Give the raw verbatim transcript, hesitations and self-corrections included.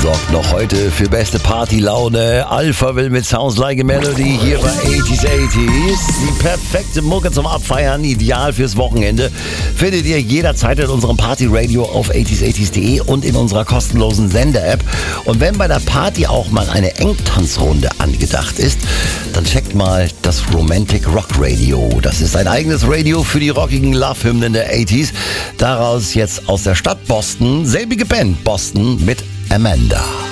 sorgt noch heute für beste Partylaune. Alpha will mit Sounds Like a Melody hier bei achtziger achtziger. Die perfekte Mucke zum Abfeiern, ideal fürs Wochenende. Findet ihr jederzeit in unserem Party-Radio auf achtziger achtziger punkt de und in unserer kostenlosen Sender-App. Und wenn bei der Party auch mal eine Engtanzrunde angedacht ist, dann checkt mal das Romantic Rock Radio. Das ist ein eigenes Radio für die rockigen Love-Hymnen der achtziger. Daraus jetzt aus der Stadt Boston, selbige Band Boston mit Amanda.